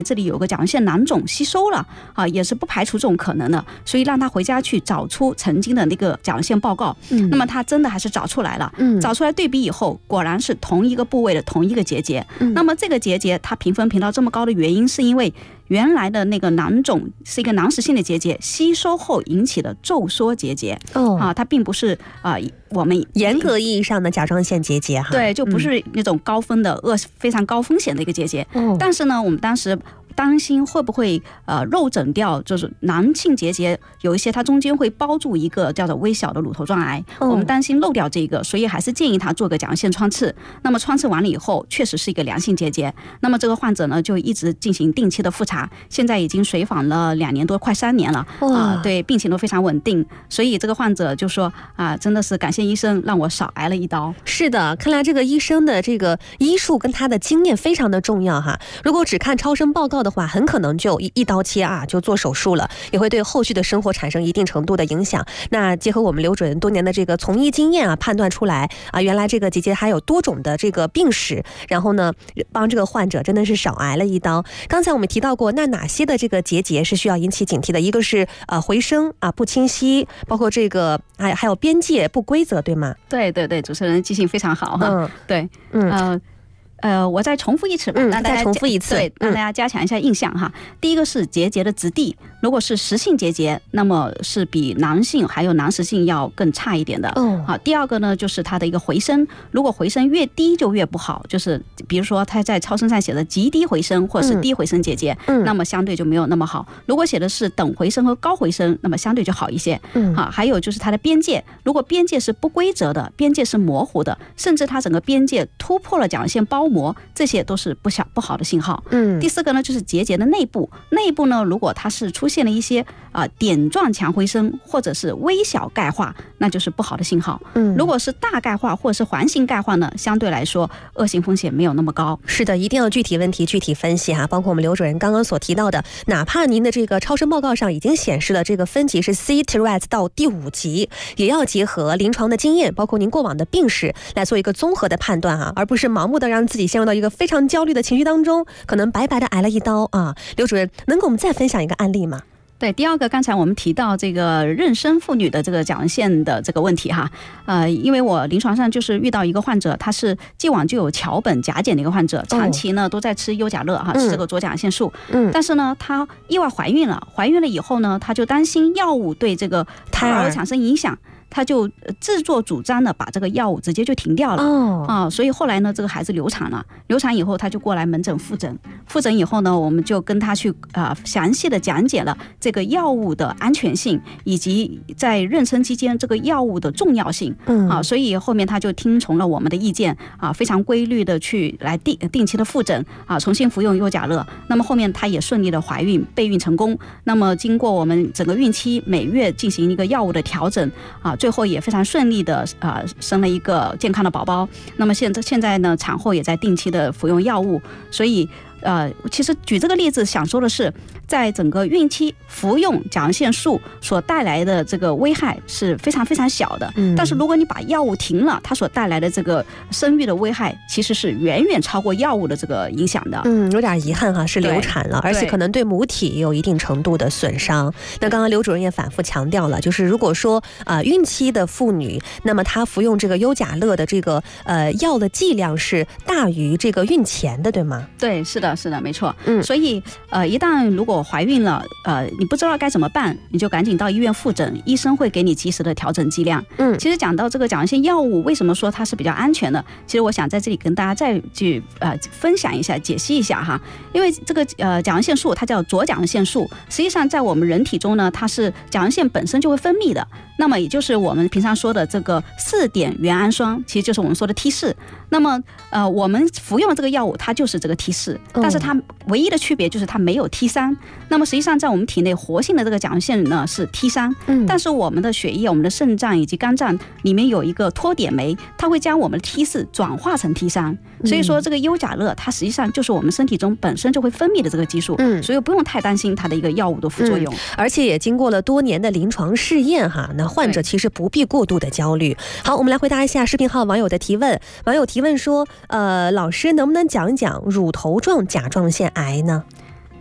这里有个甲状腺囊肿吸收了啊，也是不排除这种可能的，所以让他回家去找出曾经的那个甲状腺报告。那么他真的还是找出来了，找出来对比以后，果然是同一个部位的同一个结节。那么这个结节它评分评到这么高的原因，是因为原来的那个囊肿是一个囊实性的结节，吸收后引起的皱缩结节。它并不是我们严格意义上的甲状腺结节哈。 对，就不是那种高分的非常高风险的一个结节。但是呢，我们当时担心会不会肉诊掉，就是囊性结节有一些它中间会包住一个叫做微小的乳头状癌，我们担心漏掉这个，所以还是建议他做个甲状腺穿刺。那么穿刺完了以后，确实是一个良性结节。那么这个患者呢，就一直进行定期的复查，现在已经随访了2年多，快3年了对，病情都非常稳定。所以这个患者就说真的是感谢医生，让我少挨了一刀。 是的，看来这个医生的这个医术跟他的经验非常的重要哈。如果只看超声报告的话，很可能就一刀切就做手术了，也会对后续的生活产生一定程度的影响。那结合我们刘主任多年的这个从医经验判断出来原来这个结节还有多种的这个病史，然后呢帮这个患者真的是少挨了一刀。刚才我们提到过，那哪些的这个结节是需要引起警惕的？一个是回声不清晰，包括这个还有边界不规则，对吗？ 对对对，主持人记性非常好哈。对，我再重复一次吧， 再重复一次， 对，让大家加强一下印象哈。第一个是结节的质地，如果是实性结节，那么是比囊性还有囊实性要更差一点的。好，第二个呢，就是它的一个回声，如果回声越低就越不好，就是比如说它在超声上写的极低回声或者是低回声结节，那么相对就没有那么好。如果写的是等回声和高回声，那么相对就好一些。好，还有就是它的边界，如果边界是不规则的，边界是模糊的，甚至它整个边界突破了甲状腺包膜，这些都是不好的信号。第四个呢，就是结节的内部呢，如果它是出现了一些点状强回声或者是微小钙化，那就是不好的信号。如果是大钙化或者是环形钙化呢，相对来说恶性风险没有那么高。 是的，一定要具体问题具体分析包括我们刘主任刚刚所提到的，哪怕您的这个超声报告上已经显示了这个分级是 C-TRAS 到第5级，也要结合临床的经验，包括您过往的病史来做一个综合的判断而不是盲目的让自己陷入到一个非常焦虑的情绪当中，可能白白的挨了一刀刘主任能给我们再分享一个案例吗？ 对，第二个，刚才我们提到这个妊娠妇女的这个甲状腺的这个问题因为我临床上就是遇到一个患者，他是既往就有桥本甲减的一个患者，长期呢都在吃优甲乐吃这个左甲状腺素，但是呢她意外怀孕了以后呢，她就担心药物对这个胎儿产生影响，他就自作主张的把这个药物直接就停掉了所以后来呢，这个孩子流产了，流产以后他就过来门诊复诊以后呢，我们就跟他去详细的讲解了这个药物的安全性，以及在妊娠期间这个药物的重要性所以后面他就听从了我们的意见非常规律的去来定期的复诊重新服用优甲乐。那么后面他也顺利的怀孕备孕成功。那么经过我们整个孕期每月进行一个药物的调整最后也非常顺利的生了一个健康的宝宝。那么现在呢，产后也在定期的服用药物。所以其实举这个例子想说的是，在整个孕期服用甲状腺素所带来的这个危害是非常非常小的，但是如果你把药物停了，它所带来的这个生育的危害其实是远远超过药物的这个影响的。 有点遗憾是流产了，而且可能对母体也有一定程度的损伤。那刚刚刘主任也反复强调了，就是如果说孕期的妇女，那么她服用这个优甲乐的这个药的剂量是大于这个孕前的，对吗？ 对，是的，没错。所以一旦如果怀孕了你不知道该怎么办，你就赶紧到医院复诊，医生会给你及时的调整剂量。其实讲到这个甲状腺药物为什么说它是比较安全的，其实我想在这里跟大家再去分享一下解析一下因为这个甲状腺素它叫左甲状腺素，实际上在我们人体中呢，它是甲状腺本身就会分泌的，那么也就是我们平常说的这个4碘原氨酸，其实就是我们说的 T4。那么我们服用这个药物它就是这个 T4，但是它唯一的区别就是它没有 T3。那么实际上在我们体内活性的这个甲状腺呢是 T3，但是我们的血液、我们的肾脏以及肝脏里面有一个脱碘酶，它会将我们的 T4 转化成 T3。所以说这个优甲乐它实际上就是我们身体中本身就会分泌的这个激素，所以不用太担心它的一个药物的副作用。 而且也经过了多年的临床试验那患者其实不必过度的焦虑。好，我们来回答一下视频号网友的提问。网友提问说老师能不能讲一讲乳头状甲状腺癌呢？